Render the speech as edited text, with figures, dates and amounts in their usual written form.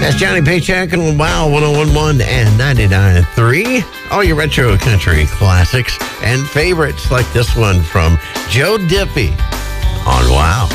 That's Johnny Paycheck and Wow 101.1 and 99.3. All your retro country classics and favorites like this one from Joe Diffie on Wow.